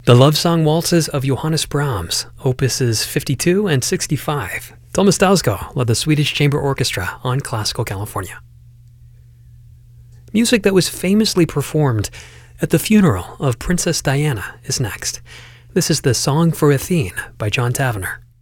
The love song waltzes of Johannes Brahms, opuses 52 and 65. Thomas Dausgaard led the Swedish Chamber Orchestra on Classical California. Music that was famously performed at the funeral of Princess Diana is next. This is the Song for Athene by John Tavener.